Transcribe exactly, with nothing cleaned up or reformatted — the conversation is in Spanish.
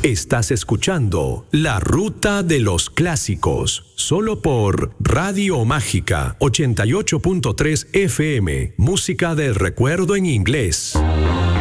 Estás escuchando La Ruta de los Clásicos, solo por Radio Mágica ochenta y ocho punto tres F M, música de recuerdo en inglés.